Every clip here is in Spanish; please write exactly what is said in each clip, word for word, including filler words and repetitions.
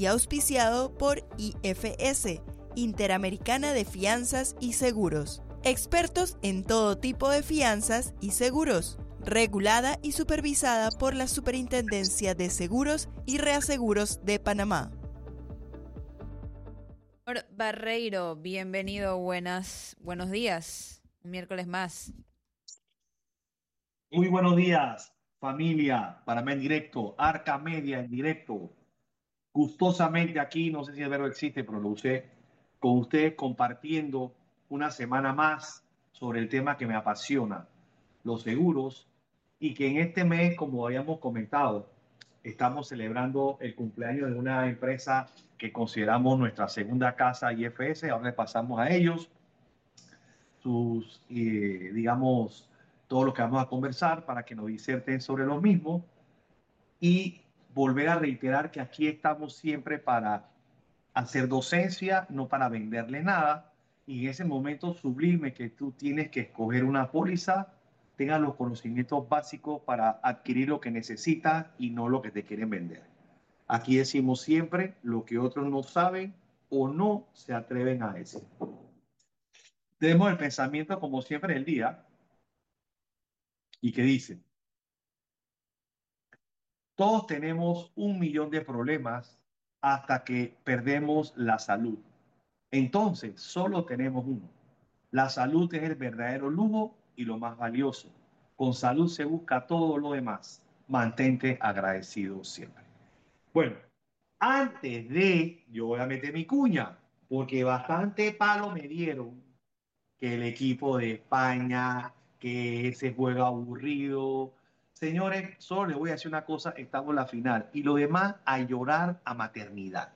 y auspiciado por I F S, Interamericana de Fianzas y Seguros. Expertos en todo tipo de fianzas y seguros. Regulada y supervisada por la Superintendencia de Seguros y Reaseguros de Panamá. Barreiro, bienvenido, buenas, buenos días, un miércoles más. Muy buenos días, familia, Panamá en directo, Arca Media en directo. Gustosamente aquí, no sé si el verbo existe, pero lo usé con ustedes compartiendo una semana más sobre el tema que me apasiona, los seguros, y que en este mes, como habíamos comentado, estamos celebrando el cumpleaños de una empresa que consideramos nuestra segunda casa I F S. Ahora le pasamos a ellos sus, eh, digamos, todo lo que vamos a conversar para que nos diserten sobre lo mismo y volver a reiterar que aquí estamos siempre para hacer docencia, no para venderle nada. Y en ese momento sublime que tú tienes que escoger una póliza, tengas los conocimientos básicos para adquirir lo que necesitas y no lo que te quieren vender. Aquí decimos siempre lo que otros no saben o no se atreven a decir. Tenemos el pensamiento, como siempre, del día y que dice: todos tenemos un millón de problemas hasta que perdemos la salud. Entonces, solo tenemos uno. La salud es el verdadero lujo y lo más valioso. Con salud se busca todo lo demás. Mantente agradecido siempre. Bueno, antes de, yo voy a meter mi cuña, porque bastante palo me dieron que el equipo de España, que ese juego aburrido. Señores, solo les voy a decir una cosa, estamos en la final. Y lo demás, a llorar a maternidad.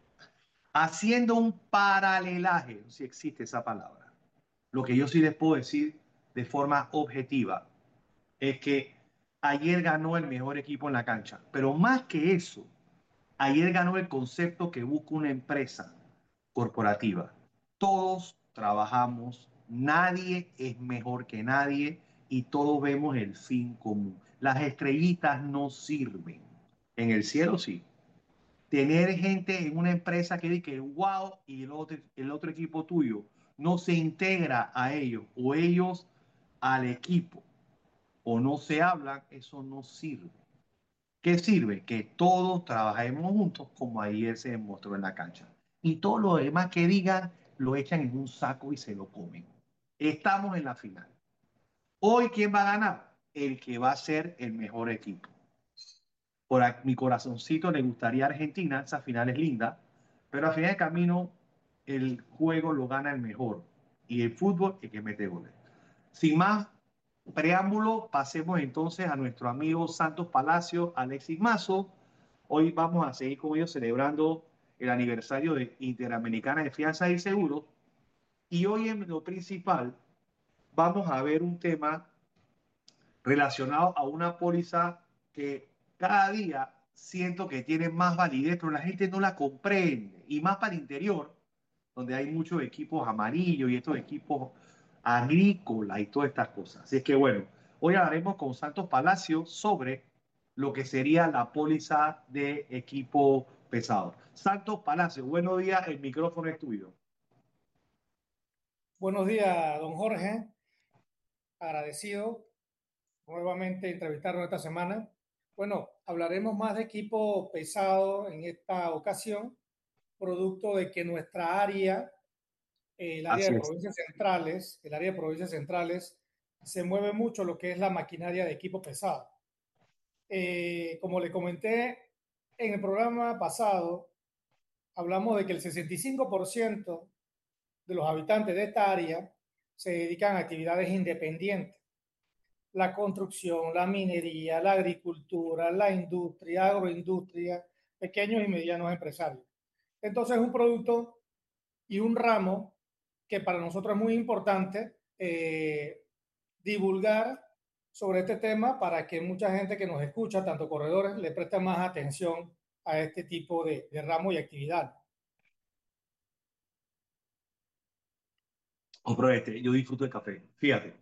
Haciendo un paralelaje, no sé si existe esa palabra. Lo que yo sí les puedo decir de forma objetiva es que ayer ganó el mejor equipo en la cancha. Pero más que eso, ayer ganó el concepto que busca una empresa corporativa. Todos trabajamos, nadie es mejor que nadie y todos vemos el fin común. Las estrellitas no sirven. En el cielo sí. Tener gente en una empresa que dice wow y el otro, el otro equipo tuyo no se integra a ellos o ellos al equipo o no se hablan, eso no sirve. ¿Qué sirve? Que todos trabajemos juntos como ayer se demostró en la cancha. Y todo lo demás que digan lo echan en un saco y se lo comen. Estamos en la final. Hoy, ¿quién va a ganar? El que va a ser el mejor equipo. Por a, mi corazoncito le gustaría a Argentina, esa final es linda, pero al final del camino el juego lo gana el mejor y el fútbol el que mete goles. Sin más preámbulo, pasemos entonces a nuestro amigo Santos Palacio, Alexis Mazo. Hoy vamos a seguir con ellos celebrando el aniversario de Interamericana de Fianzas y Seguros. Y hoy en lo principal vamos a ver un tema relacionado a una póliza que cada día siento que tiene más validez, pero la gente no la comprende. Y más para el interior, donde hay muchos equipos amarillos y estos equipos agrícolas y todas estas cosas. Así es que bueno, hoy hablaremos con Santos Palacio sobre lo que sería la póliza de equipo pesado. Santos Palacio, buenos días, el micrófono es tuyo. Buenos días, don Jorge. Agradecido nuevamente entrevistarnos esta semana. Bueno, hablaremos más de equipo pesado en esta ocasión, producto de que nuestra área, el área Así de es. provincias centrales, el área de provincias centrales, se mueve mucho lo que es la maquinaria de equipo pesado. Eh, como le comenté en el programa pasado, hablamos de que el sesenta y cinco por ciento de los habitantes de esta área se dedican a actividades independientes. La construcción, la minería, la agricultura, la industria, agroindustria, pequeños y medianos empresarios. Entonces es un producto y un ramo que para nosotros es muy importante eh, divulgar sobre este tema para que mucha gente que nos escucha, tanto corredores, le preste más atención a este tipo de, de ramo y actividad. Compro este, yo disfruto el café. Fíjate,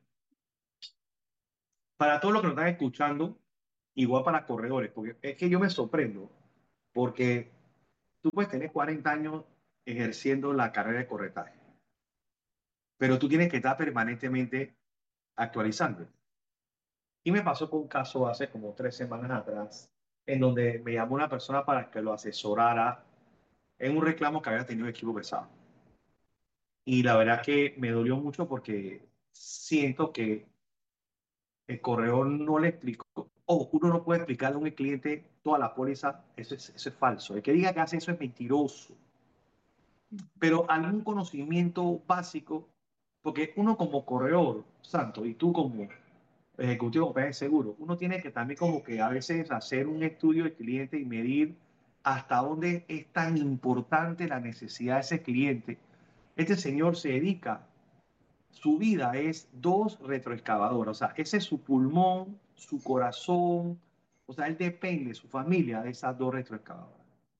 para todos los que nos están escuchando, igual para corredores, porque es que yo me sorprendo, porque tú puedes tener cuarenta años ejerciendo la carrera de corretaje, pero tú tienes que estar permanentemente actualizando. Y me pasó con un caso hace como tres semanas atrás, en donde me llamó una persona para que lo asesorara en un reclamo que había tenido el equipo pesado. Y la verdad que me dolió mucho porque siento que el corredor no le explicó, o uno no puede explicarle a un cliente toda la póliza, eso es, eso es falso. El que diga que hace eso es mentiroso. Pero algún conocimiento básico, porque uno como corredor, Santo, y tú como ejecutivo de compañía de seguro, uno tiene que también como que a veces hacer un estudio del cliente y medir hasta dónde es tan importante la necesidad de ese cliente. Este señor se dedica, su vida es dos retroexcavadoras, o sea, ese es su pulmón, su corazón, o sea, él depende, su familia, de esas dos retroexcavadoras.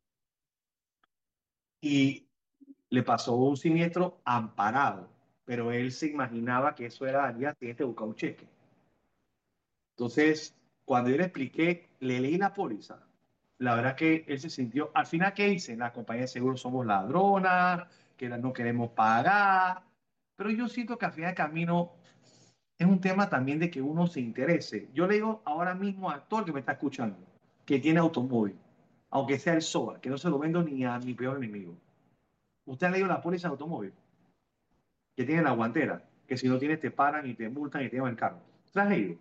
Y le pasó un siniestro amparado, pero él se imaginaba que eso era al día siguiente buscar un cheque. Entonces, cuando yo le expliqué, le leí la póliza, la verdad que él se sintió, al final, ¿qué hice? La compañía de seguros somos ladronas, que no queremos pagar, pero yo siento que al final del camino es un tema también de que uno se interese. Yo le digo ahora mismo a todo el que me está escuchando, que tiene automóvil, aunque sea el SOA, que no se lo vendo ni a mi peor enemigo. ¿Usted ha leído la póliza de automóvil? Que tiene la guantera, que si no tienes te paran y te multan y te llevan el carro. ¿Usted ha leído?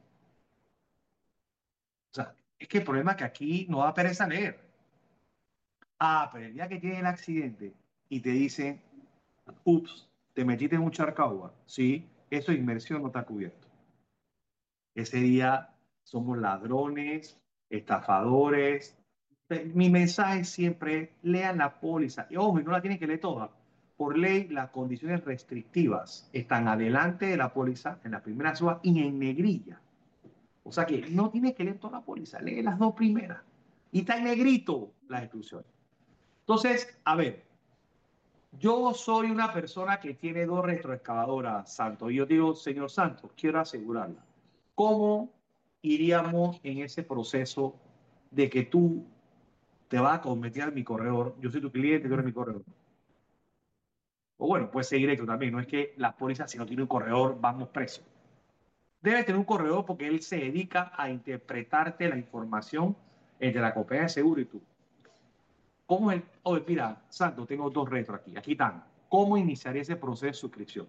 O sea, es que el problema es que aquí no da pereza leer. Ah, pero el día que tienes el accidente y te dicen, ups, te metiste en un charco de agua, sí, eso de inmersión no está cubierto. Ese día somos ladrones, estafadores. Mi mensaje siempre es, lean la póliza. Y ojo, y no la tienen que leer toda. Por ley, las condiciones restrictivas están adelante de la póliza, en la primera suba y en negrilla. O sea que no tienes que leer toda la póliza, lee las dos primeras. Y está en negrito las exclusiones. Entonces, a ver, yo soy una persona que tiene dos retroexcavadoras, Santo, y yo digo, señor Santos, quiero asegurarla. ¿Cómo iríamos en ese proceso de que tú te vas a convertir en mi corredor? Yo soy tu cliente, tú eres mi corredor. O bueno, puede ser directo también, no es que las pólizas, si no tiene un corredor, vamos presos. Debe tener un corredor porque él se dedica a interpretarte la información entre la compañía de seguro y tú. ¿Cómo es el? Oye, mira, Santo, tengo dos retros aquí, aquí están. ¿Cómo iniciaría ese proceso de suscripción?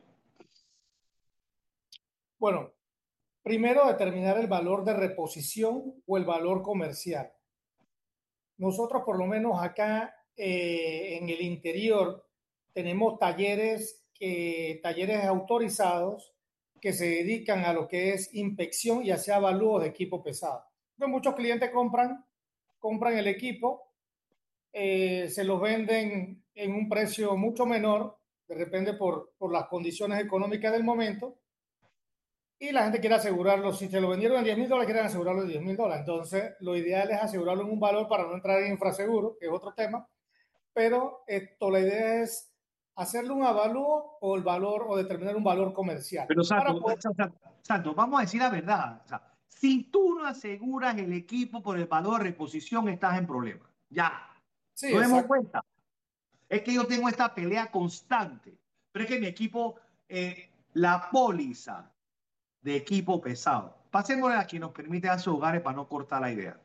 Bueno, primero determinar el valor de reposición o el valor comercial. Nosotros, por lo menos acá eh, en el interior, tenemos talleres, que, talleres autorizados que se dedican a lo que es inspección y hacia avalúo de equipo pesado. Entonces, muchos clientes compran, compran el equipo, eh, se los venden en un precio mucho menor, de repente por, por las condiciones económicas del momento, y la gente quiere asegurarlo. Si se lo vendieron en diez mil dólares, quieren asegurarlo en diez mil dólares. Entonces, lo ideal es asegurarlo en un valor para no entrar en infraseguro, que es otro tema. Pero esto, la idea es hacerle un avalúo o el valor o determinar un valor comercial. Pero Para Santo, poder... Santo, vamos a decir la verdad. O sea, si tú no aseguras el equipo por el valor de reposición, estás en problemas. Ya. Sí, Nos demos exacto. cuenta. Es que yo tengo esta pelea constante. Pero es que mi equipo, eh, la póliza de equipo pesado. Pasémosle a quien nos permite dar sus hogares para no cortar la idea.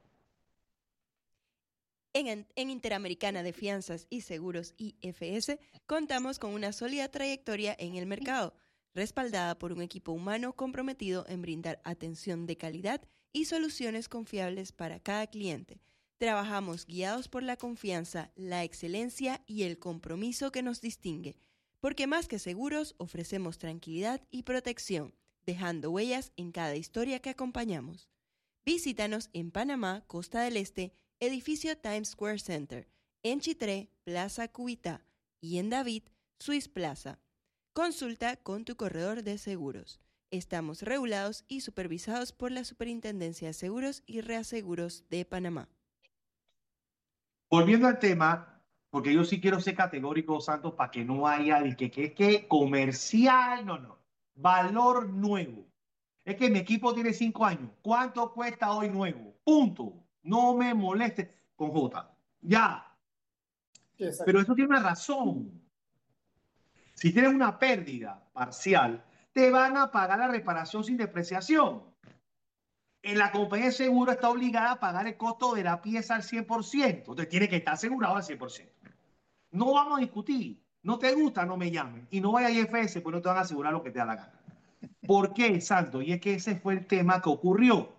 En, en Interamericana de Fianzas y Seguros I F S contamos con una sólida trayectoria en el mercado, respaldada por un equipo humano comprometido en brindar atención de calidad y soluciones confiables para cada cliente. Trabajamos guiados por la confianza, la excelencia y el compromiso que nos distingue, porque más que seguros ofrecemos tranquilidad y protección, dejando huellas en cada historia que acompañamos. Visítanos en Panamá, Costa del Este, Edificio Times Square Center, en Chitré, Plaza Cubitá y en David, Swiss Plaza. Consulta con tu corredor de seguros. Estamos regulados y supervisados por la Superintendencia de Seguros y Reaseguros de Panamá. Volviendo al tema, porque yo sí quiero ser categórico, Santos, para que no haya de que, que es que comercial, no, no. Valor nuevo. Es que mi equipo tiene cinco años. ¿Cuánto cuesta hoy nuevo? Punto. No me moleste con J. Ya. Sí, exacto. Pero eso tiene una razón. Si tienes una pérdida parcial, te van a pagar la reparación sin depreciación. En la compañía de seguro está obligada a pagar el costo de la pieza al cien por ciento. Entonces tiene que estar asegurado al cien por ciento. No vamos a discutir. No te gusta, no me llamen. Y no vaya a I F S, pues no te van a asegurar lo que te da la gana. ¿Por qué, Santo? Y es que ese fue el tema que ocurrió.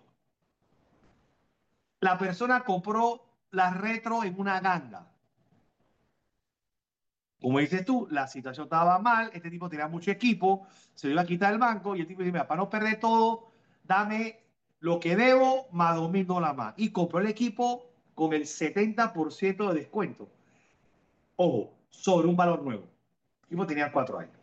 La persona compró la retro en una ganga. Como dices tú, la situación estaba mal, este tipo tenía mucho equipo, se lo iba a quitar el banco y el tipo dice, mira, para no perder todo, dame lo que debo más dos mil dólares más. Y compró el equipo con el setenta por ciento de descuento. Ojo, sobre un valor nuevo. El equipo tenía cuatro años.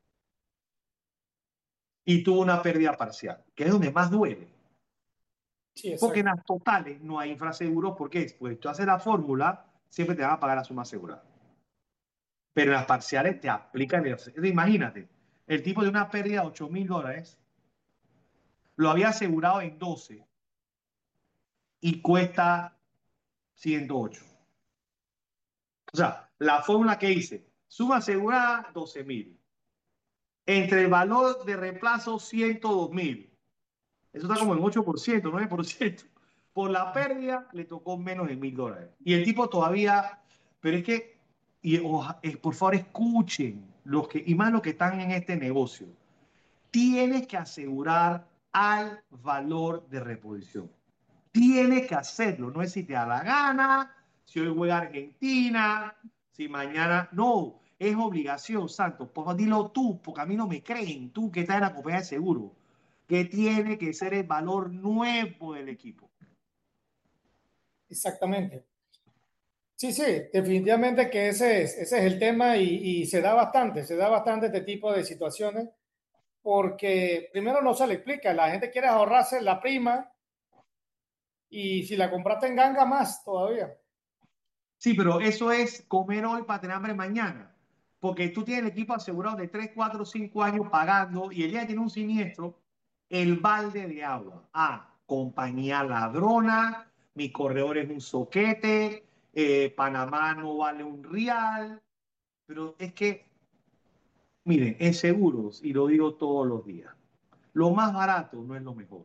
Y tuvo una pérdida parcial, que es donde más duele. Sí, Porque en exacto. las totales no hay infraseguros, porque pues tú haces la fórmula, siempre te van a pagar la suma asegurada. Pero en las parciales te aplican el... Imagínate, el tipo de una pérdida de ocho mil dólares lo había asegurado en doce y cuesta ciento ocho. O sea, la fórmula que hice, suma asegurada doce mil. Entre el valor de reemplazo ciento dos mil. Eso está como en ocho por ciento, nueve por ciento. Por la pérdida le tocó menos de mil dólares. Y el tipo todavía, pero es que, y, oja, es, por favor escuchen, los que, y más los que están en este negocio, tienes que asegurar al valor de reposición. Tienes que hacerlo, no es si te da la gana, si hoy juega Argentina, si mañana, no, es obligación, Santos. Por favor, dilo tú, porque a mí no me creen, tú que estás en la compañía de seguro, que tiene que ser el valor nuevo del equipo. Exactamente. Sí, sí, definitivamente que ese es, ese es el tema y, y se da bastante, se da bastante este tipo de situaciones porque primero no se le explica, la gente quiere ahorrarse la prima y si la compraste en ganga más todavía. Sí, pero eso es comer hoy para tener hambre mañana. Porque tú tienes el equipo asegurado de tres, cuatro, cinco años pagando y el día que tiene un siniestro, el balde de agua. Ah, compañía ladrona, mi corredor es un soquete, eh, Panamá no vale un real. Pero es que, miren, en seguros, y lo digo todos los días, lo más barato no es lo mejor.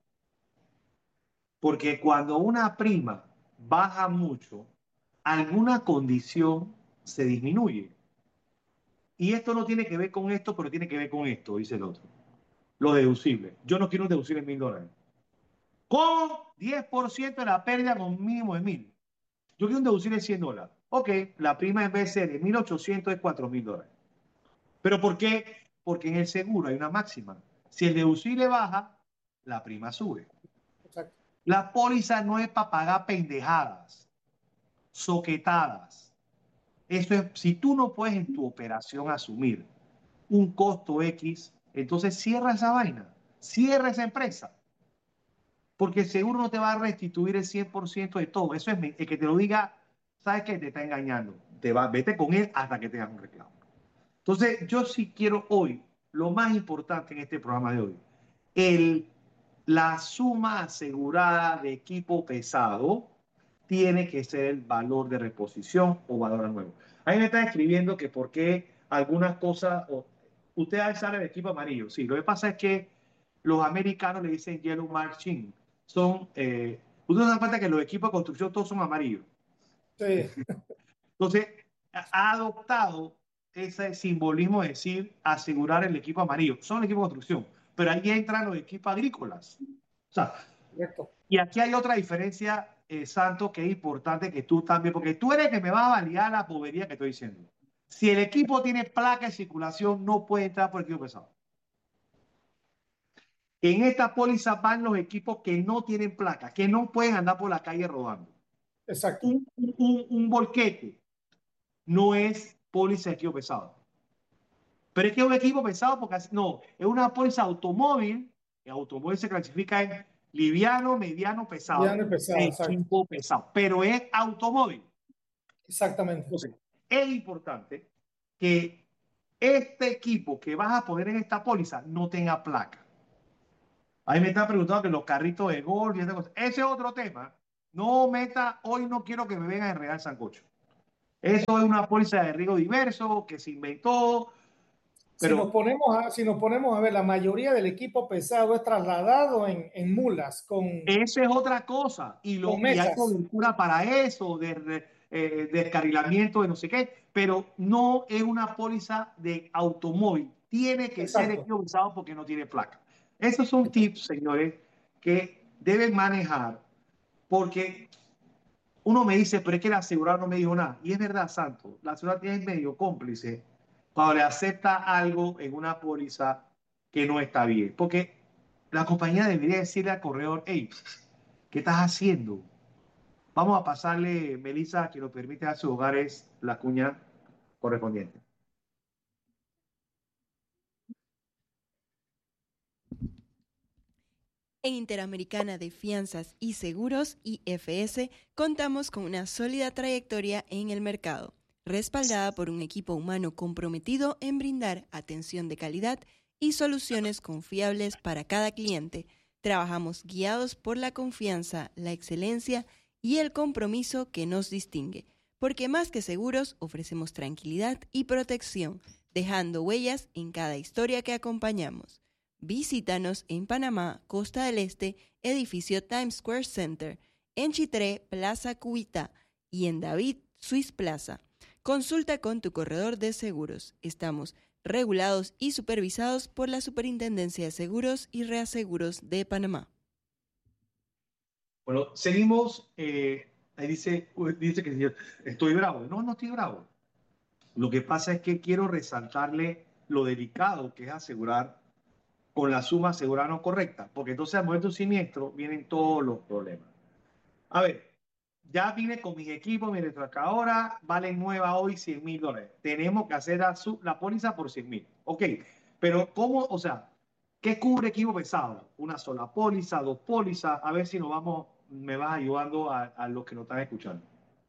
Porque cuando una prima baja mucho, alguna condición se disminuye. Y esto no tiene que ver con esto, pero tiene que ver con esto, dice el otro. Lo deducible. Yo no quiero un deducible en mil dólares. Con diez por ciento de la pérdida con mínimo de mil. Yo quiero un deducible de cien dólares. Ok, la prima en vez de ser de mil ochocientos es cuatro mil dólares. ¿Pero por qué? Porque en el seguro hay una máxima. Si el deducible baja, la prima sube. Exacto. La póliza no es para pagar pendejadas, soquetadas. Eso es, si tú no puedes en tu operación asumir un costo X, entonces cierra esa vaina, cierra esa empresa, porque seguro no te va a restituir el cien por ciento de todo. Eso es el que te lo diga, sabes que te está engañando. Te va, vete con él hasta que tengas un reclamo. Entonces, yo sí quiero hoy, lo más importante en este programa de hoy, el, la suma asegurada de equipo pesado tiene que ser el valor de reposición o valor nuevo. Ahí me está escribiendo que por qué algunas cosas, o, usted sale de equipo amarillo. Sí, lo que pasa es que los americanos le dicen yellow marching. Son, eh, usted se da cuenta que los equipos de construcción todos son amarillos. Sí, Entonces, ha adoptado ese simbolismo de decir asegurar el equipo amarillo. Son el equipo de construcción, pero ahí entran los equipos agrícolas. O sea, correcto. y aquí hay otra diferencia, eh, Santo, que es importante que tú también, porque tú eres el que me va a validar la bobería que estoy diciendo. Si el equipo tiene placa de circulación, no puede entrar por el equipo pesado. En esta póliza van los equipos que no tienen placa, que no pueden andar por la calle rodando. Exacto. Un, un, un volquete no es póliza de equipo pesado. Pero es que es un equipo pesado porque no, es una póliza automóvil. El automóvil se clasifica en liviano, mediano, Ya no pesado. es pesado, exacto. Equipo pesado, pero es automóvil. Exactamente. Entonces, es importante que este equipo que vas a poner en esta póliza no tenga placa. Ahí me están preguntando que los carritos de golf y esa cosa. Ese es otro tema. No meta, hoy no quiero que me vengan a enredar el sancocho. Eso es una póliza de riesgo diverso que se inventó, Si nos pero ponemos a, si nos ponemos a ver, la mayoría del equipo pesado es trasladado en, en mulas con, esa es otra cosa. Y, con lo, y hay mesas. cobertura para eso, de eh, descarrilamiento de no sé qué, pero no es una póliza de automóvil. Tiene que ser Exacto. equivocado porque no tiene placa. Esos son tips, señores, que deben manejar porque uno me dice, pero es que la aseguradora no me dijo nada. Y es verdad, Santo, la aseguradora es medio cómplice cuando le acepta algo en una póliza que no está bien. Porque la compañía debería decirle al corredor, hey, ¿qué estás haciendo? Vamos a pasarle, Melissa, que nos permite a sus hogares la cuña correspondiente. En Interamericana de Fianzas y Seguros, I F S, contamos con una sólida trayectoria en el mercado, respaldada por un equipo humano comprometido en brindar atención de calidad y soluciones confiables para cada cliente. Trabajamos guiados por la confianza, la excelencia y el compromiso que nos distingue, porque más que seguros ofrecemos tranquilidad y protección, dejando huellas en cada historia que acompañamos. Visítanos en Panamá, Costa del Este, edificio Times Square Center, en Chitré, Plaza Cuitá y en David, Swiss Plaza. Consulta con tu corredor de seguros. Estamos regulados y supervisados por la Superintendencia de Seguros y Reaseguros de Panamá. Bueno, seguimos. Eh, ahí dice, dice que yo estoy bravo. No, no estoy bravo. Lo que pasa es que quiero resaltarle lo delicado que es asegurar con la suma asegurada no correcta, porque entonces al momento de un siniestro vienen todos los problemas. A ver, ya vine con mis equipos, mi retracadora, vale nueva hoy cien mil dólares. Tenemos que hacer la, la póliza por cien mil. Ok, pero ¿cómo? O sea, ¿qué cubre equipo pesado? Una sola póliza, dos pólizas, a ver si nos vamos, me vas ayudando a, a los que nos están escuchando.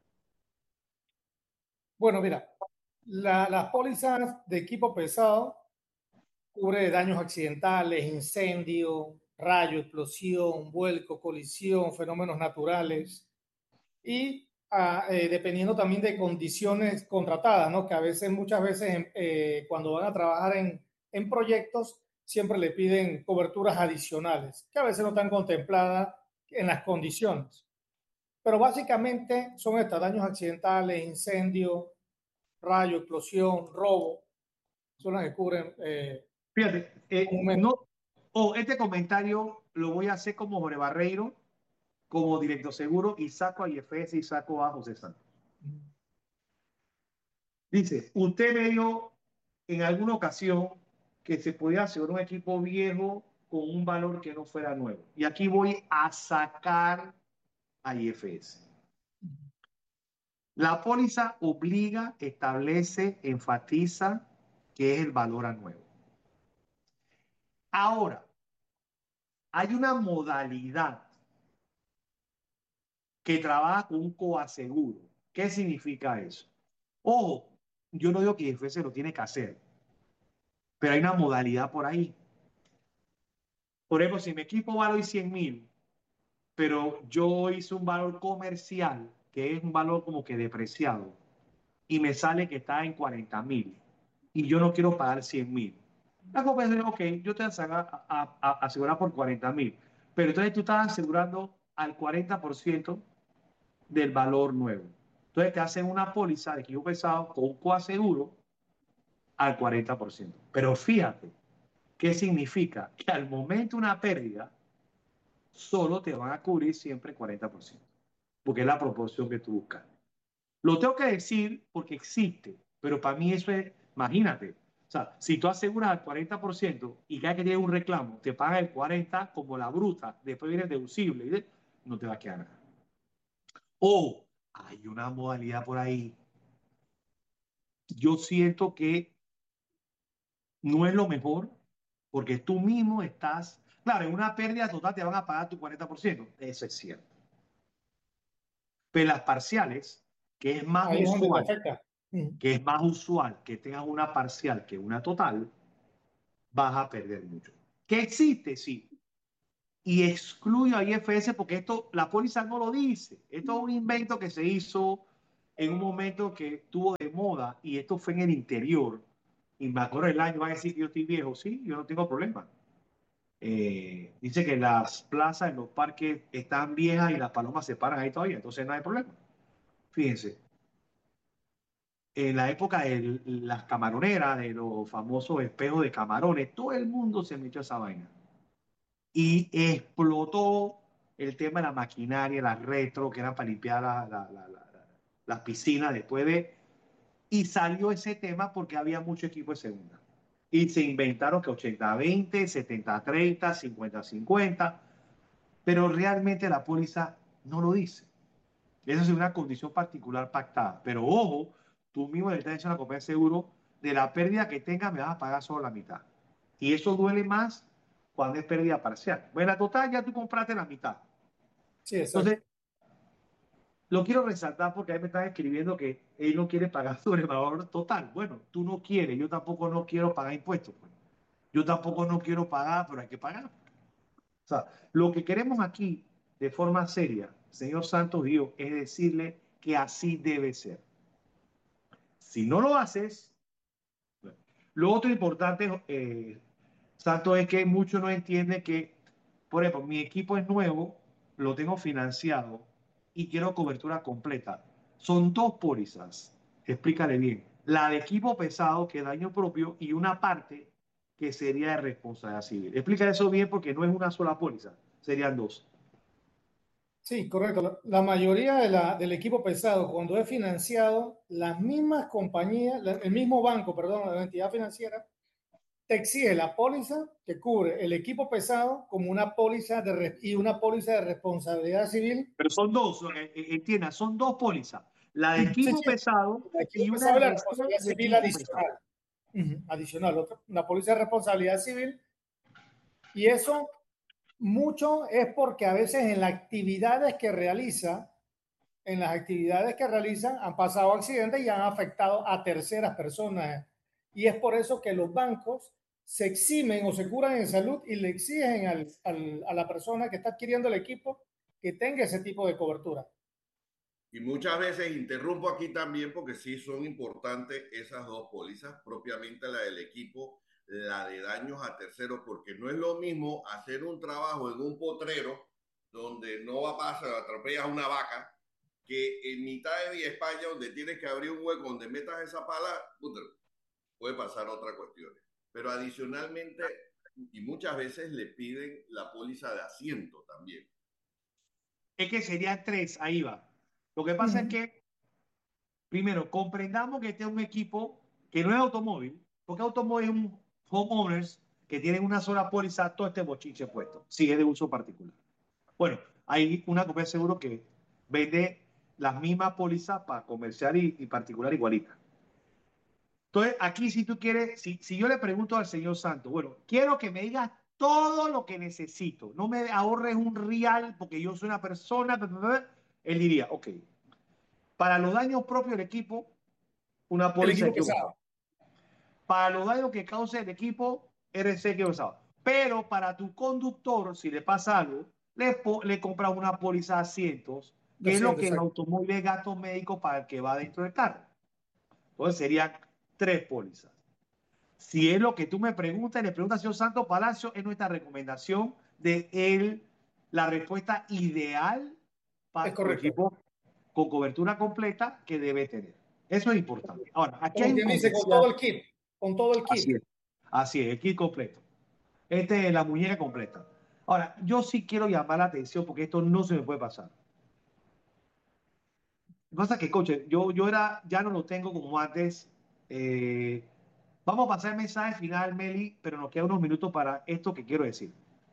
Bueno, mira, la, las pólizas de equipo pesado cubre daños accidentales, incendio, rayo, explosión, vuelco, colisión, fenómenos naturales y ah, eh, dependiendo también de condiciones contratadas, ¿no? Que a veces, muchas veces, eh, cuando van a trabajar en, en proyectos, siempre le piden coberturas adicionales, que a veces no están contempladas en las condiciones. Pero básicamente son estos daños accidentales, incendio, rayo, explosión, robo, son las que cubren eh, Fíjate, eh, comúnmente. no, o oh, este comentario lo voy a hacer como Jorge Barreiro, como director seguro, y saco a I F S y saco a José Santos. Dice, usted me dio en alguna ocasión que se podía hacer un equipo viejo con un valor que no fuera nuevo. Y aquí voy a sacar a I F S. La póliza obliga, establece, enfatiza que es el valor a nuevo. Ahora, hay una modalidad que trabaja con un coaseguro. ¿Qué significa eso? Ojo, yo no digo que I F S lo tiene que hacer, pero hay una modalidad por ahí. Por ejemplo, si mi equipo vale hoy cien mil, pero yo hice un valor comercial, que es un valor como que depreciado, y me sale que está en cuarenta mil, y yo no quiero pagar cien mil. La compañía dice, ok, yo te voy a, a, a asegurar por cuarenta mil, pero entonces tú estás asegurando al cuarenta por ciento del valor nuevo. Entonces te hacen una póliza de equipo pesado con un coaseguro al cuarenta por ciento. Pero fíjate, ¿qué significa? Que al momento de una pérdida, solo te van a cubrir siempre el cuarenta por ciento, porque es la proporción que tú buscas. Lo tengo que decir porque existe, pero para mí eso es, imagínate, o sea, si tú aseguras al cuarenta por ciento y cada que tienes un reclamo te pagan el cuarenta por ciento como la bruta, después viene el deducible, y de, no te va a quedar nada. O hay una modalidad por ahí. Yo siento que no es lo mejor porque tú mismo estás, claro, en una pérdida total te van a pagar tu cuarenta por ciento, eso es cierto. Pero las parciales, que es más Ahí es donde te usual, afecta. que es más usual que tengas una parcial que una total, vas a perder mucho. ¿Qué existe? Sí. Y excluyo a I F S porque esto, la póliza no lo dice. Esto es un invento que se hizo en un momento que estuvo de moda, y esto fue en el interior, y me acuerdo el año, van a decir que yo estoy viejo, sí, yo no tengo problema. Eh, dice que las plazas en los parques están viejas y las palomas se paran ahí todavía, entonces no hay problema. Fíjense, en la época de las camaroneras, de los famosos espejos de camarones, todo el mundo se metió a esa vaina. Y explotó el tema de la maquinaria, las retro, que eran para limpiar la, la, la, la, las piscinas después de... Y salió ese tema porque había mucho equipo de segunda. Y se inventaron que ochenta veinte, setenta treinta, cincuenta cincuenta, pero realmente la póliza no lo dice. Esa es una condición particular pactada. Pero ojo, tú mismo le estás diciendo a la compañía de seguro, de la pérdida que tenga me vas a pagar solo la mitad. Y eso duele más cuando es pérdida parcial. Bueno, la total ya tú compraste la mitad. Sí, exacto. Entonces, lo quiero resaltar porque ahí me están escribiendo que él no quiere pagar sobre el valor total. Bueno, tú no quieres, yo tampoco no quiero pagar impuestos. Pues. Yo tampoco no quiero pagar, pero hay que pagar. O sea, lo que queremos aquí, de forma seria, señor Santos Dios, es decirle que así debe ser. Si no lo haces, bueno. Lo otro importante, eh, Santos, es que muchos no entienden que, por ejemplo, mi equipo es nuevo, lo tengo financiado y quiero cobertura completa. Son dos pólizas, explícale bien. La de equipo pesado, que es daño propio, y una parte que sería de responsabilidad civil. Explica eso bien porque no es una sola póliza, serían dos. Sí, correcto. La, la mayoría de la, del equipo pesado, cuando es financiado, las mismas compañías, la, el mismo banco, perdón, la entidad financiera, te exige la póliza que cubre el equipo pesado como una póliza de, y una póliza de responsabilidad civil. Pero son dos, eh, eh, entienda, son dos pólizas. La de Sí, equipo sí, pesado el equipo y una pesado y la adicional responsabilidad de civil equipo pesado. adicional. Uh-huh, adicional, otra, una póliza de responsabilidad civil. Y eso mucho es porque a veces en las actividades que realiza, en las actividades que realizan han pasado accidentes y han afectado a terceras personas. Y es por eso que los bancos se eximen o se curan en salud y le exigen al, al, a la persona que está adquiriendo el equipo que tenga ese tipo de cobertura. Y muchas veces interrumpo aquí también porque sí son importantes esas dos pólizas, propiamente la del equipo, la de daños a terceros, porque no es lo mismo hacer un trabajo en un potrero donde no va a pasar, atropellas a una vaca, que en mitad de Vía España, donde tienes que abrir un hueco donde metas esa pala, puede pasar otra cuestión. Pero adicionalmente, y muchas veces le piden la póliza de asiento también. Es que serían tres, ahí va. Lo que pasa uh-huh. es que, primero, comprendamos que este es un equipo que no es automóvil, porque automóvil es un homeowners que tienen una sola póliza, todo este bochiche puesto, si es de uso particular. Bueno, hay una compañía de seguro que vende las mismas pólizas para comercial y, y particular igualita. Entonces, aquí si tú quieres, si, si yo le pregunto al señor Santos, bueno, quiero que me digas todo lo que necesito, no me ahorres un real porque yo soy una persona, él diría, ok, para los daños propios del equipo, una póliza de equipo pesado. Para los daños que cause el equipo, R C equipo pesado. Pero para tu conductor, si le pasa algo, le, le compras una póliza de asientos, que es lo que el automóvil es gasto médico para el que va dentro del carro. Entonces serían tres pólizas. Si es lo que tú me preguntas, le preguntas al señor Santos Palacio, es nuestra recomendación de él, la respuesta ideal para tu equipo con cobertura completa que debe tener. Eso es importante. Ahora, aquí Como hay un quien dice, con todo el kit. Con todo el kit. Así es, así es, el kit completo. Este es la muñeca completa. Ahora, yo sí quiero llamar la atención porque esto no se me puede pasar. Lo que pasa es que, coche, yo, yo era, ya no lo tengo como antes. Eh, vamos a pasar el mensaje final, Meli, pero nos quedan unos minutos para esto que quiero decir.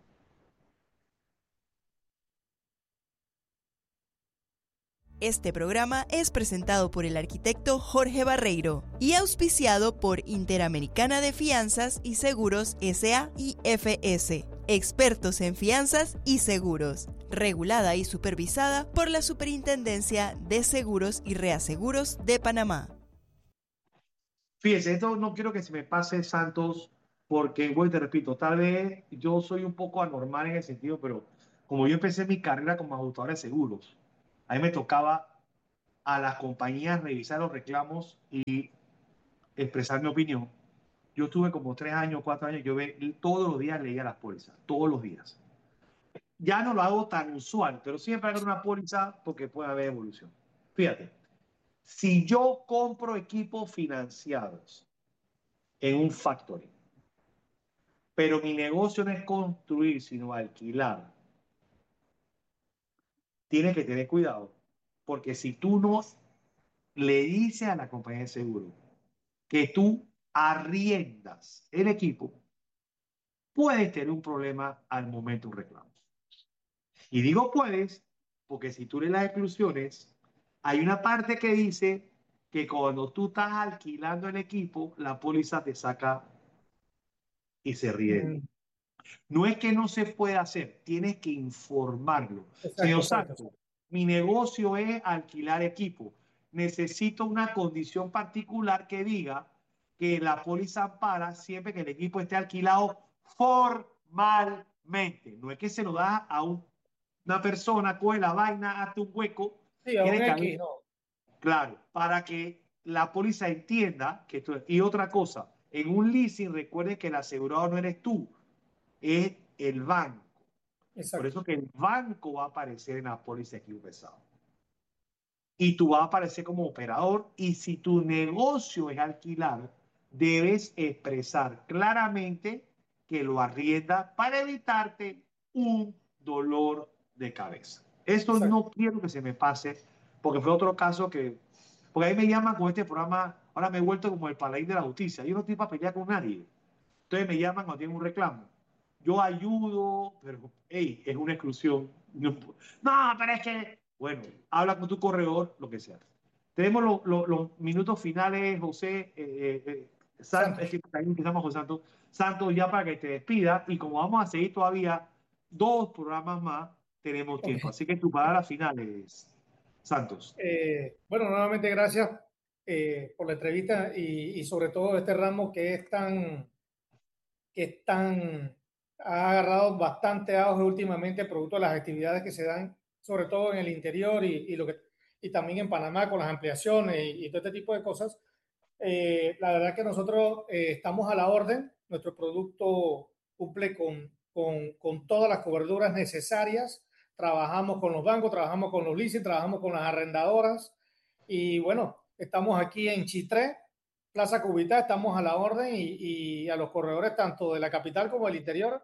Este programa es presentado por el arquitecto Jorge Barreiro y auspiciado por Interamericana de Fianzas y Seguros S A y F S, expertos en fianzas y seguros, regulada y supervisada por la Superintendencia de Seguros y Reaseguros de Panamá. Fíjese, esto no quiero que se me pase, Santos, porque, bueno, te repito, tal vez yo soy un poco anormal en el sentido, pero como yo empecé mi carrera como ajustador de seguros, a mí me tocaba a las compañías revisar los reclamos y expresar mi opinión. Yo tuve como tres años, cuatro años, yo ve, todos los días leía las pólizas, todos los días. Ya no lo hago tan usual, pero siempre hago una póliza porque puede haber evolución. Fíjate, si yo compro equipos financiados en un factory, pero mi negocio no es construir, sino alquilar, tienes que tener cuidado, porque si tú no le dices a la compañía de seguro que tú arriendas el equipo, puedes tener un problema al momento de un reclamo. Y digo puedes, porque si tú lees las exclusiones, hay una parte que dice que cuando tú estás alquilando el equipo, la póliza te saca y se ríe. Mm. No es que no se pueda hacer, tienes que informarlo. Exacto, Señor exacto. Santos, mi negocio es alquilar equipo. Necesito una condición particular que diga que la póliza ampara siempre que el equipo esté alquilado formalmente. No es que se lo da a un, una persona, coge la vaina, hazte un hueco. Sí, a un X, no. Claro, para que la póliza entienda que esto es. Y otra cosa, en un leasing recuerden que el asegurado no eres tú, es el banco. Exacto. Por eso que el banco va a aparecer en la póliza de equipo pesado. Y tú vas a aparecer como operador, y si tu negocio es alquilar, debes expresar claramente que lo arrienda para evitarte un dolor de cabeza. Esto Exacto. No quiero que se me pase, porque fue otro caso que, porque ahí me llaman con este programa, ahora me he vuelto como el paladín de la justicia. Yo no estoy para pelear con nadie. Entonces me llaman cuando tienen un reclamo. Yo ayudo, pero hey, es una exclusión. No, no, pero es que, bueno, habla con tu corredor, lo que sea. Tenemos lo, lo, los minutos finales, José, eh, eh, Santos, es que también empezamos con Santos. Santos, ya para que te despida, y como vamos a seguir todavía dos programas más, tenemos okay. tiempo. Así que tu palabra final es, Santos. Eh, bueno, nuevamente gracias eh, por la entrevista y, y sobre todo este ramo que es tan, que es tan, ha agarrado bastante auge últimamente producto de las actividades que se dan, sobre todo en el interior y, y, lo que, y también en Panamá con las ampliaciones y, y todo este tipo de cosas. Eh, la verdad que nosotros eh, estamos a la orden, nuestro producto cumple con, con, con todas las coberturas necesarias, trabajamos con los bancos, trabajamos con los leasing, trabajamos con las arrendadoras y bueno, estamos aquí en Chitré, Plaza Cubitá, estamos a la orden y, y a los corredores tanto de la capital como del interior,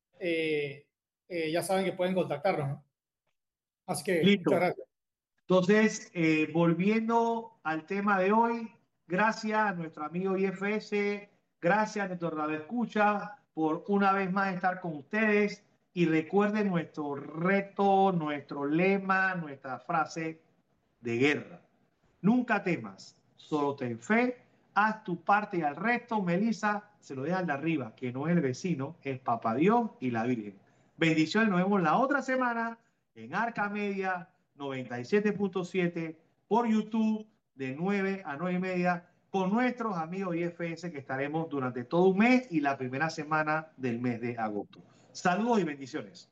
eh, eh, ya saben que pueden contactarnos, ¿no? Así que Listo. Muchas gracias. Entonces, eh, volviendo al tema de hoy, gracias a nuestro amigo I F S, gracias a nuestro radio escucha por una vez más estar con ustedes y recuerden nuestro reto, nuestro lema, nuestra frase de guerra. Nunca temas, solo ten fe, haz tu parte y al resto, Melissa, se lo dejan de arriba, que no es el vecino, es Papá Dios y la Virgen. Bendiciones, nos vemos la otra semana en Arca Media noventa y siete punto siete por YouTube de nueve a nueve y media con nuestros amigos I F S que estaremos durante todo un mes y la primera semana del mes de agosto. Saludos y bendiciones.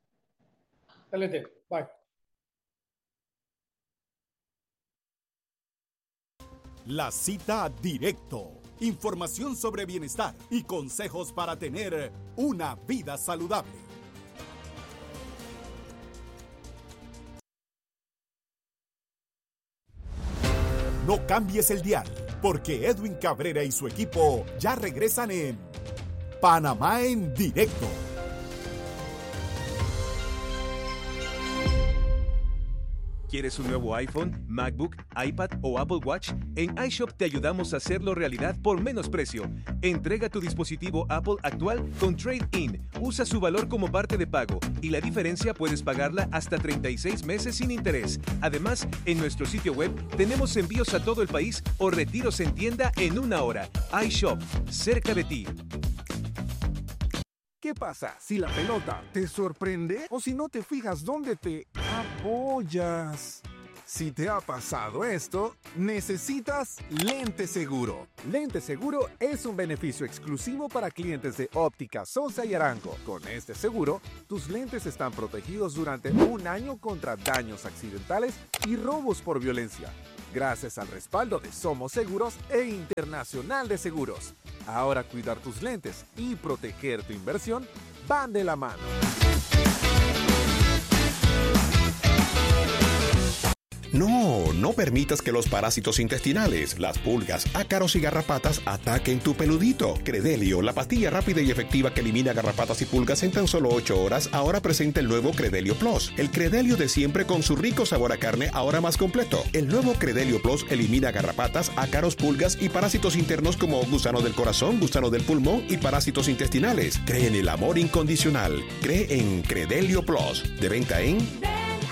L T, bye. La cita directo. Información sobre bienestar y consejos para tener una vida saludable. No cambies el dial, porque Edwin Cabrera y su equipo ya regresan en Panamá en Directo. ¿Quieres un nuevo iPhone, MacBook, iPad o Apple Watch? En iShop te ayudamos a hacerlo realidad por menos precio. Entrega tu dispositivo Apple actual con Trade-in. Usa su valor como parte de pago y la diferencia puedes pagarla hasta treinta y seis meses sin interés. Además, en nuestro sitio web tenemos envíos a todo el país o retiros en tienda en una hora. iShop, cerca de ti. ¿Qué pasa si la pelota te sorprende o si no te fijas dónde te apoyas? Si te ha pasado esto, necesitas Lente Seguro. Lente Seguro es un beneficio exclusivo para clientes de Óptica Sosa y Arango. Con este seguro, tus lentes están protegidos durante un año contra daños accidentales y robos por violencia. gracias al respaldo de Somos Seguros e Internacional de Seguros. Ahora cuidar tus lentes y proteger tu inversión van de la mano. No, no permitas que los parásitos intestinales, las pulgas, ácaros y garrapatas ataquen tu peludito. Credelio, la pastilla rápida y efectiva que elimina garrapatas y pulgas en tan solo ocho horas, ahora presenta el nuevo Credelio Plus. El Credelio de siempre con su rico sabor a carne, ahora más completo. El nuevo Credelio Plus elimina garrapatas, ácaros, pulgas y parásitos internos como gusano del corazón, gusano del pulmón y parásitos intestinales. Cree en el amor incondicional. Cree en Credelio Plus. De venta en